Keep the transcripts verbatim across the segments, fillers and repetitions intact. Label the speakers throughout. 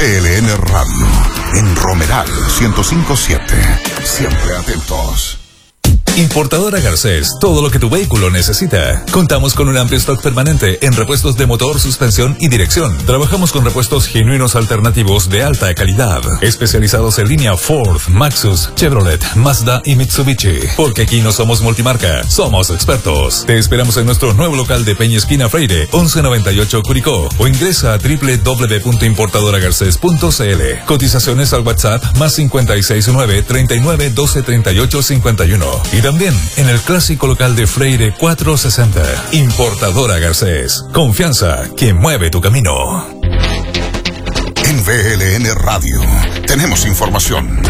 Speaker 1: V L N Radio, en Romeral ciento cinco punto siete. Siempre atentos.
Speaker 2: Importadora Garcés, todo lo que tu vehículo necesita. Contamos con un amplio stock permanente en repuestos de motor, suspensión y dirección. Trabajamos con repuestos genuinos alternativos de alta calidad, especializados en línea Ford, Maxus, Chevrolet, Mazda y Mitsubishi. Porque aquí no somos multimarca, somos expertos. Te esperamos en nuestro nuevo local de Peña Esquina Freire, once noventa y ocho Curicó, o ingresa a doble u doble u doble u punto importadora garcés punto c l. Cotizaciones al WhatsApp más cinco seis nueve, treinta y nueve, doce, treinta y ocho, cincuenta y uno. Y también en el clásico local de Freire cuatrocientos sesenta. Importadora Garcés. Confianza que mueve tu camino.
Speaker 1: En V L N Radio tenemos información.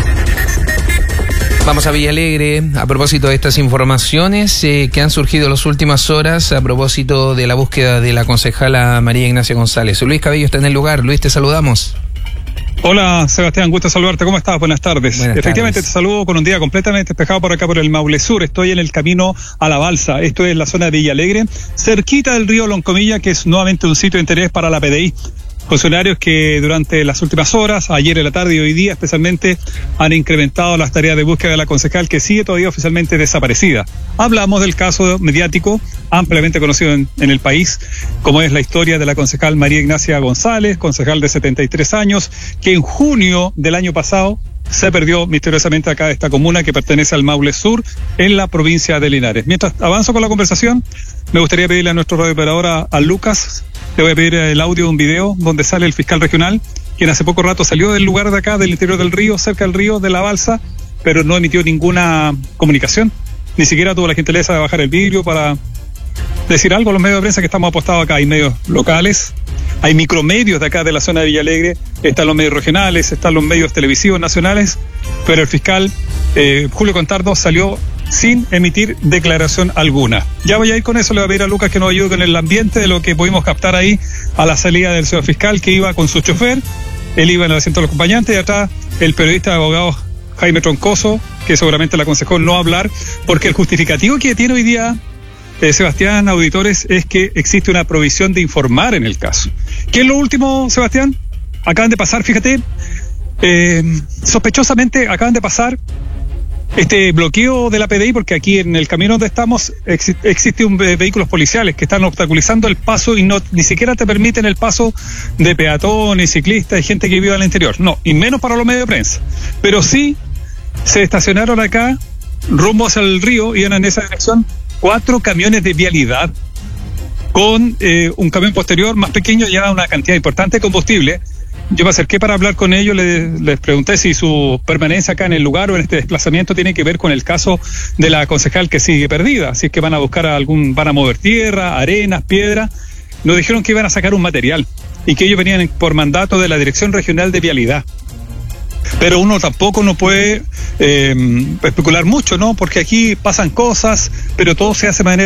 Speaker 3: Vamos a Villalegre a propósito de estas informaciones eh, que han surgido en las últimas horas a propósito de la búsqueda de la concejala María Ignacia González. Luis Cabello está en el lugar. Luis, te saludamos.
Speaker 4: Hola Sebastián, gusto saludarte. ¿Cómo estás? Buenas tardes.
Speaker 3: Buenas
Speaker 4: Efectivamente
Speaker 3: tardes.
Speaker 4: Te saludo con un día completamente despejado por acá por el Maule Sur. Estoy en el camino a la Balsa. Esto es la zona de Villalegre, cerquita del río Loncomilla, que es nuevamente un sitio de interés para la P D I. Funcionarios que durante las últimas horas, ayer en la tarde y hoy día especialmente, han incrementado las tareas de búsqueda de la concejal, que sigue todavía oficialmente desaparecida. Hablamos del caso mediático ampliamente conocido en, en el país, como es la historia de la concejal María Ignacia González, concejal de setenta y tres años, que en junio del año pasado se perdió misteriosamente acá de esta comuna que pertenece al Maule Sur, en la provincia de Linares. Mientras avanzo con la conversación, me gustaría pedirle a nuestro radiooperador, a, a Lucas, le voy a pedir el audio de un video donde sale el fiscal regional, quien hace poco rato salió del lugar de acá, del interior del río, cerca del río de la Balsa, pero no emitió ninguna comunicación, ni siquiera tuvo la gentileza de bajar el vidrio para decir algo a los medios de prensa que estamos apostados acá. Hay medios locales, hay micromedios de acá de la zona de Villalegre, están los medios regionales, están los medios televisivos nacionales, pero el fiscal eh, Julio Contardo salió sin emitir declaración alguna. Ya voy a ir con eso, le voy a pedir a Lucas que nos ayude con el ambiente de lo que pudimos captar ahí a la salida del señor fiscal, que iba con su chofer, él iba en el asiento de los acompañantes, y atrás el periodista de abogados Jaime Troncoso, que seguramente le aconsejó no hablar, porque el justificativo que tiene hoy día Eh, Sebastián, auditores, es que existe una provisión de informar en el caso. ¿Qué es lo último, Sebastián? Acaban de pasar, fíjate, eh, sospechosamente acaban de pasar este bloqueo de la P D I, porque aquí en el camino donde estamos ex, existe un ve- vehículos policiales que están obstaculizando el paso y no ni siquiera te permiten el paso de peatones, ciclistas y gente que vive al interior. No, y menos para los medios de prensa. Pero sí se estacionaron acá, rumbo hacia el río, iban en esa dirección cuatro camiones de vialidad con eh, un camión posterior más pequeño, ya una cantidad importante de combustible. Yo me acerqué para hablar con ellos, les, les pregunté si su permanencia acá en el lugar o en este desplazamiento tiene que ver con el caso de la concejal que sigue perdida, si es que van a buscar algún, van a mover tierra, arenas, piedra. Nos dijeron que iban a sacar un material y que ellos venían por mandato de la Dirección Regional de Vialidad. Pero uno tampoco no puede eh, especular mucho, ¿no? Porque aquí pasan cosas, pero todo se hace de manera